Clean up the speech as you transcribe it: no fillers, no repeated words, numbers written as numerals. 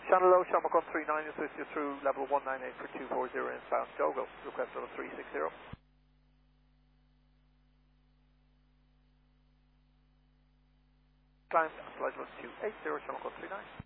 Channel low, Shamrock 139, assist you through level 198 for 240 inbound, go. Request level 360. Climb, flight level 280, Shamrock 139.